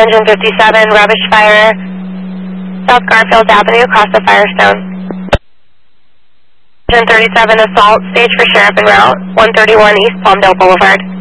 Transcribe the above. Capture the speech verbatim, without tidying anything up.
Engine fifty-seven, rubbish fire, South Garfield Avenue, across the Firestone. Engine thirty-seven, assault, stage for sheriff en route, one thirty-one East Palmdale Boulevard.